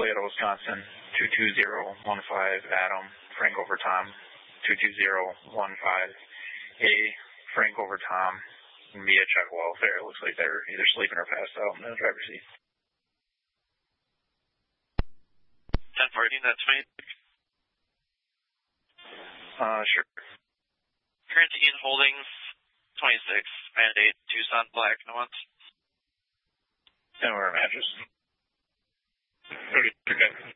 Toyota, Wisconsin, 22015 Adam, Frank over Tom, 22015 A, Frank over Tom, via check welfare. It looks like they're either sleeping or passed out in the driver's seat. 1014, that's me. Sure. Current Ian Holdings, 26, Mandate, Tucson, Black, Nuance. And we're a mattress. Okay.